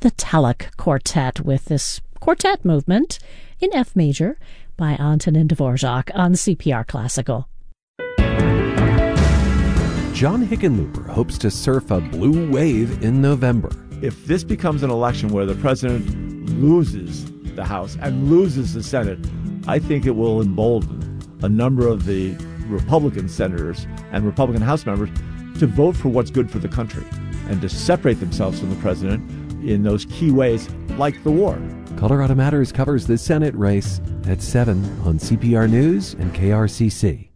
the Talek Quartet with this quartet movement in F major by Antonin Dvorak on CPR Classical. John Hickenlooper hopes to surf a blue wave in November. If this becomes an election where the president loses the House and loses the Senate, I think it will embolden a number of the Republican senators and Republican House members to vote for what's good for the country and to separate themselves from the president in those key ways, like the war. Colorado Matters covers the Senate race at 7 on CPR News and KRCC.